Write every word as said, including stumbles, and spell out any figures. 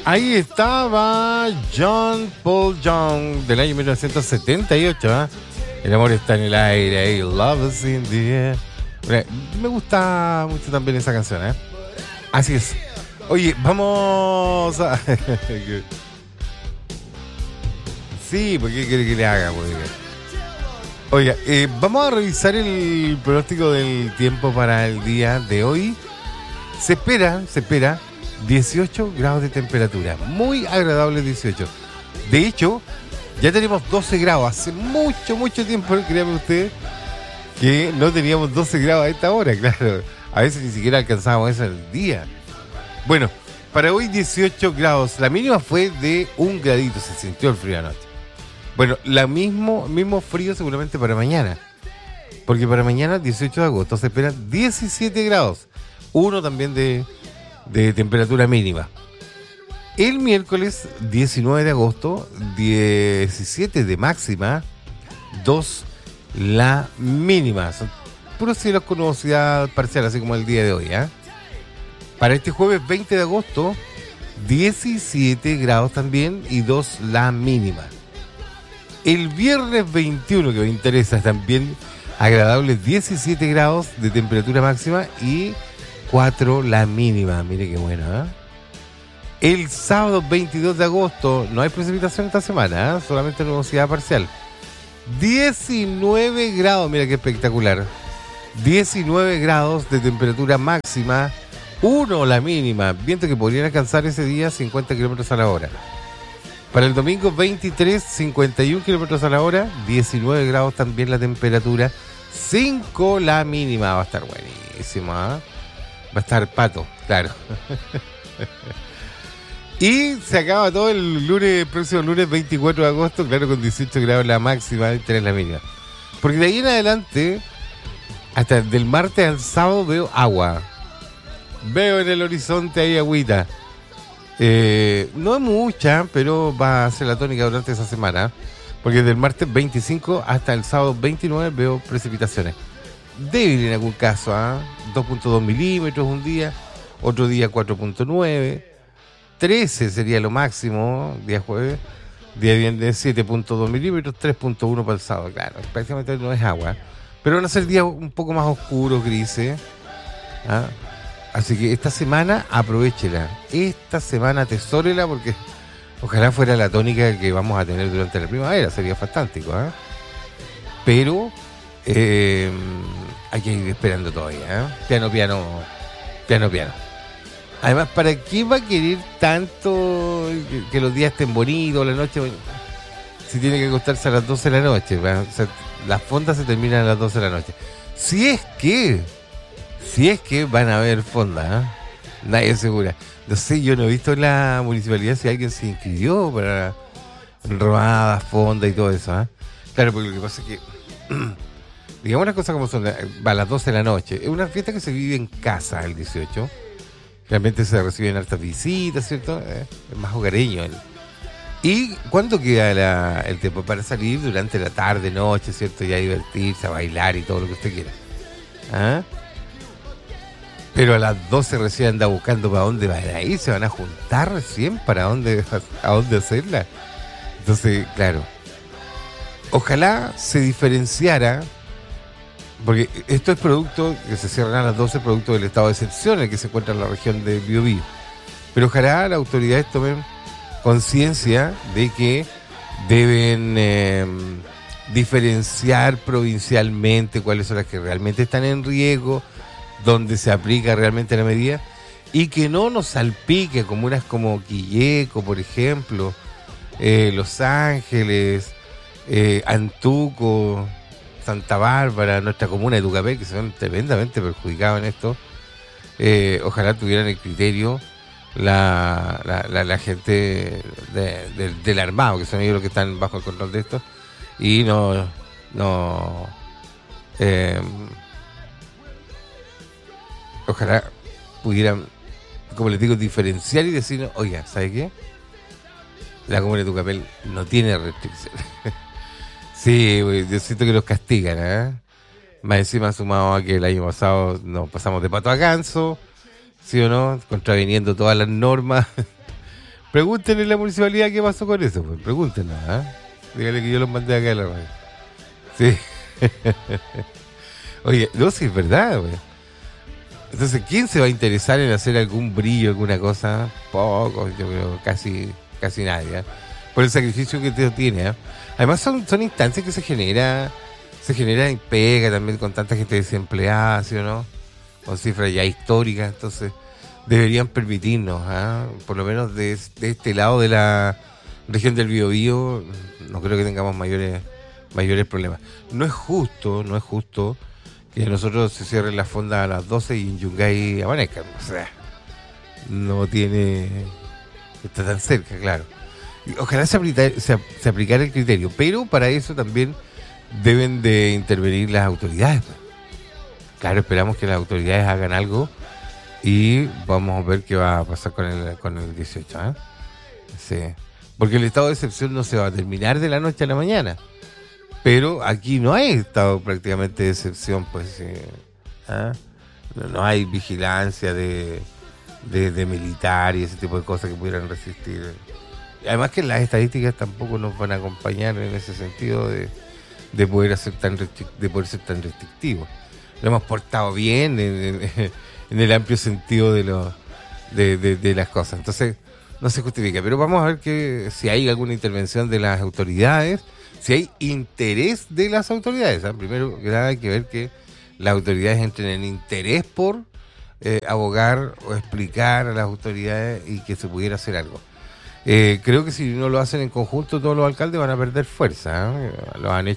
Ahí estaba John Paul Young del año mil novecientos setenta y ocho. ¿eh? El amor está en el aire. ¿eh? Love is in the air. Me gusta mucho también esa canción. ¿eh? Así es. Oye, vamos a... sí, ¿por qué quiere que le haga? Oiga, eh, vamos a revisar el pronóstico del tiempo para el día de hoy. Se espera, se espera dieciocho grados de temperatura. Muy agradable dieciocho. De hecho, ya tenemos doce grados. Hace mucho, mucho tiempo, créanme usted, que no teníamos doce grados a esta hora, claro. A veces ni siquiera alcanzábamos eso en el día. Bueno, para hoy dieciocho grados. La mínima fue de un gradito. Se sintió el frío anoche. Bueno, la mismo, mismo frío seguramente para mañana. Porque para mañana, dieciocho de agosto, se esperan diecisiete grados. Uno también de, de temperatura mínima. El miércoles, diecinueve de agosto, diecisiete de máxima, dos la mínima. Son puros cielos con nubosidad parcial, así como el día de hoy. ¿eh? Para este jueves, veinte de agosto, diecisiete grados también y dos la mínima. El viernes veintiuno, que me interesa, también agradable, diecisiete grados de temperatura máxima y cuatro la mínima. Mire qué bueno, ¿eh? El sábado veintidós de agosto, no hay precipitación esta semana, ¿eh? Solamente nubosidad parcial. diecinueve grados, mira qué espectacular. diecinueve grados de temperatura máxima, uno la mínima. Viento que podrían alcanzar ese día cincuenta kilómetros a la hora. Para el domingo veintitrés, cincuenta y uno kilómetros a la hora, diecinueve grados también la temperatura, cinco la mínima. Va a estar buenísimo, ¿eh? Va a estar pato, claro. Y se acaba todo el lunes, próximo lunes veinticuatro de agosto, claro, con dieciocho grados la máxima y tres la mínima. Porque de ahí en adelante, hasta del martes al sábado veo agua. Veo en el horizonte ahí agüita. Eh, no es mucha, pero va a ser la tónica durante esa semana. Porque del martes veinticinco hasta el sábado veintinueve veo precipitaciones. Débil en algún caso, ¿eh? dos punto dos milímetros un día, otro día cuatro punto nueve. trece sería lo máximo, día jueves. Día viernes siete punto dos milímetros, tres punto uno para el sábado. Claro, prácticamente no es agua. Pero van a ser días un poco más oscuros, grises. ¿Ah? Así que esta semana aprovéchela. Esta semana atesórela porque ojalá fuera la tónica que vamos a tener durante la primavera. Sería fantástico, ¿eh? Pero eh, hay que ir esperando todavía, ¿eh? Piano, piano, piano, piano. Además, ¿para qué va a querer tanto que, que los días estén bonitos, la noche? Si tiene que acostarse a las doce de la noche. ¿verdad? O sea, las fondas se terminan a las doce de la noche. Si es que... Si es que van a haber fondas, ¿eh? Nadie asegura. No sé, yo no he visto en la municipalidad si alguien se inscribió para robadas, fondas y todo eso. ¿eh? Claro, porque lo que pasa es que, digamos las cosas como son, va a las doce de la noche. Es una fiesta que se vive en casa el dieciocho. Realmente se reciben hartas visitas, ¿cierto? ¿Eh? Es más hogareño. El... ¿Y cuánto queda la, el tiempo para salir durante la tarde, noche, ¿cierto? Y a divertirse, a bailar y todo lo que usted quiera. ¿Ah? Pero a las doce recién anda buscando para dónde van a ir, se van a juntar recién para dónde, a dónde hacerla. Entonces, claro, ojalá se diferenciara, porque esto es producto, que se cierran a las doce, producto del estado de excepción en el que se encuentra en la región de Biobío. Pero ojalá las autoridades tomen conciencia de que deben eh, diferenciar provincialmente cuáles son las que realmente están en riesgo, donde se aplica realmente la medida, y que no nos salpique comunas como Quilleco, por ejemplo, eh, Los Ángeles, eh, Antuco, Santa Bárbara, nuestra comuna de Tucapel, que se ven tremendamente perjudicados en esto. Eh, ojalá tuvieran el criterio la, la, la, la gente de, de, del armado, que son ellos los que están bajo el control de esto, y no... no eh, ojalá pudieran, como les digo, diferenciar y decir, oiga, ¿sabe qué? La comuna de Tucapel no tiene restricciones. Sí, wey, yo siento que los castigan, ¿eh? Más encima sumado a que el año pasado nos pasamos de pato a ganso, ¿sí o no? Contraviniendo todas las normas Pregúntenle a la municipalidad qué pasó con eso, pues. Pregúntenle, ¿ah? Dígale que yo los mandé acá a la radio. Sí. Oye, no, sí, es verdad, güey. Entonces, ¿quién se va a interesar en hacer algún brillo, alguna cosa? Poco, yo creo, casi, casi nadie, ¿eh? Por el sacrificio que te tiene, ¿eh? Además, son, son instancias que se genera, se genera en pega también con tanta gente desempleada, ¿sí o no? Con cifras ya históricas, entonces deberían permitirnos, ¿eh? Por lo menos de, de este lado de la región del Biobío, no creo que tengamos mayores, mayores problemas. No es justo, no es justo que nosotros se cierren las fondas a las doce y en Yungay amanezcan. O sea, no tiene... Está tan cerca, claro. Y ojalá se, aplica, se, se aplicara el criterio, pero para eso también deben de intervenir las autoridades. Claro, esperamos que las autoridades hagan algo y vamos a ver qué va a pasar con el, con el dieciocho. ¿eh? Sí. Porque el estado de excepción no se va a terminar de la noche a la mañana. Pero aquí no hay estado prácticamente de excepción, pues. Eh, ¿eh? no, no hay vigilancia de, de, de militar y ese tipo de cosas que pudieran resistir. Además que las estadísticas tampoco nos van a acompañar en ese sentido de, de poder ser tan de poder ser tan restrictivos. Lo hemos portado bien en, en, en el amplio sentido de, lo, de, de, de las cosas. Entonces, no se justifica. Pero vamos a ver que si hay alguna intervención de las autoridades, si hay interés de las autoridades. ¿eh? Primero que nada hay que ver que las autoridades entren en interés por eh, abogar o explicar a las autoridades y que se pudiera hacer algo. Eh, creo que si no lo hacen en conjunto todos los alcaldes van a perder fuerza. ¿eh? Lo han hecho